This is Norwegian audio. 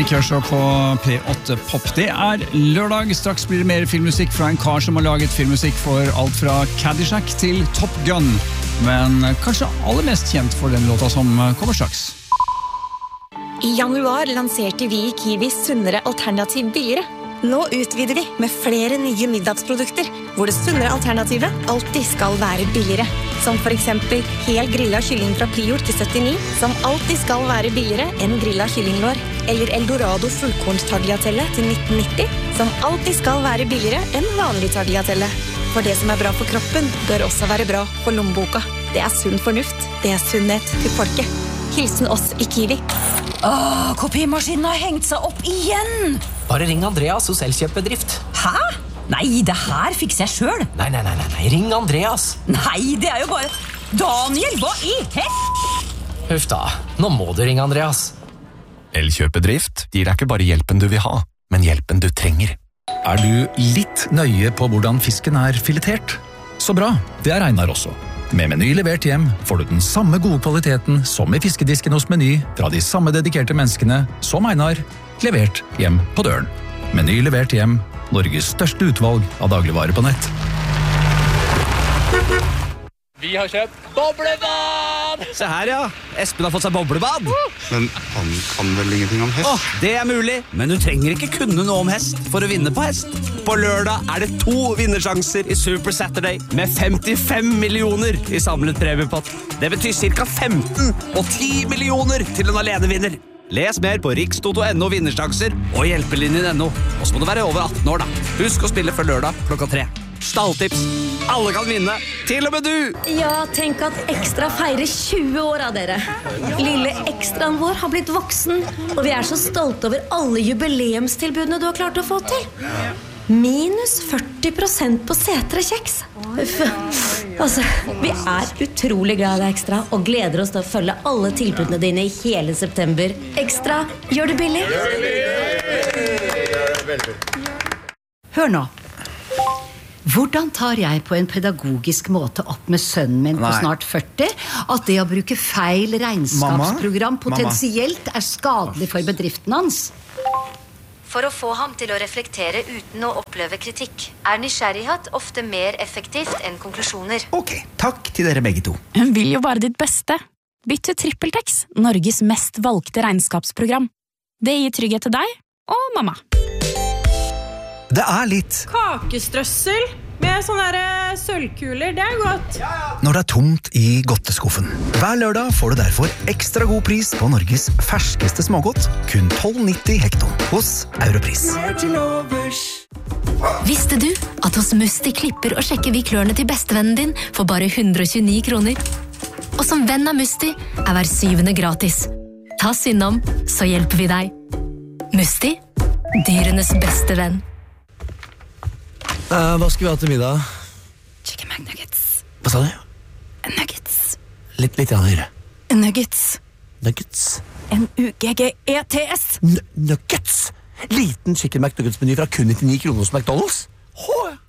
liker å se på P8 Pop. Det lørdag, straks blir det mer filmmusikk fra en kar som har laget filmmusikk for alt fra Caddyshack til Top Gun. Men kanskje aller mest kjent for den låta som kommer straks. I januar lanserte vi i Kiwi sunnere alternativ billigere. Nå utvider vi med flere nye middagsprodukter, hvor det sunnere alternativet alltid skal være billigere. Som for eksempel hel grillet kylling fra Prior til 79, som alltid skal være billigere enn grillet kyllinglår. Eller Eldorado fullkornstagliatelle til 1990, som alltid skal være billigere enn vanlig tagliatelle. For det som bra for kroppen, bør også være bra for lommeboka. Det sunn fornuft, det sunnhet til folket. Hilsen oss i Kiwi. Kopimaskinen har hengt seg opp igjen! Bare ring Andreas hos Elkjøpbedrift. Hæ? Nei, det her fikser jeg selv. Nei, ring Andreas. Nei, det jo bare... Daniel, hva i Huff da, nå må du ringe Andreas. Elkjøpbedrift gir deg ikke bare hjelpen du vil ha, men hjelpen du trenger. Du litt nøye på hvordan fisken filetert? Så bra, det Einar også. Med Meny levert hjem får du den samme gode kvaliteten som i fiskedisken hos Meny fra de samme dedikerte menneskene som Einar, levert hjem på døren. Meny levert hjem, Norges største utvalg av dagligvarer på nett. Vi har kjøpt boblebad! Se her, ja. Espen har fått seg boblebad. Men han kan vel ingenting om hest? Det mulig, men du trenger ikke kunne noe om hest for å vinne på hest. På lørdag det 2 vinnersjanser i Super Saturday med 55 millioner i samlet premiepott. Det betyr ca. 15 og 10 millioner til en alenevinner. Les mer på rikstoto.no vinnersjanser og hjelpelinjen.no. Og så må du være over 18 år da. Husk å spille før lørdag klokka 3. Stalltips. Alle kan vinne, til og med du! Ja, tenk at Ekstra feirer 20 år av dere. Lille ekstraen vår har blitt voksen, og vi så stolte over alle jubileumstilbudene du har klart å få til. Minus 40% på setre kjeks. Altså, vi utrolig glad i deg, Ekstra, og gleder oss til å følge alle tilbudene dine i hele september. Ekstra, gjør det billig. Hør nå. Hvordan tar jeg på en pedagogisk måte opp med sønnen min på snart 40 at det å bruke feil regnskapsprogram potensielt skadelig for bedriften hans? For å få ham til å reflektere uten å oppleve kritikk nysgjerrighet ofte mer effektivt enn konklusjoner. Ok, takk til dere begge to. Hun vil jo bare ditt beste. Bytt til TrippelTex, Norges mest valgte regnskapsprogram. Det gir trygghet til deg og mamma. Det litt kakestrøssel med sånne sølvkuler, det godt. når det tomt i godteskuffen. Hver lørdag får du derfor ekstra god pris på Norges ferskeste smågodt, kun 12,90 hekton hos Europris. Visste du at hos Musti klipper og sjekker vi klørne til bestevennen din for bare 129 kroner? Og som venn av Musti hver 7. gratis. Ta synd om, så hjelper vi deg. Musti, dyrenes beste venn. Hva skal vi ha til middag? Chicken McNuggets. Hva sa du? Nuggets. Litt høyere. Nuggets. Nuggets. N-U-G-G-E-T-S. Nuggets! Liten chicken McNuggets-meny fra kun 99 kroner hos McDonald's.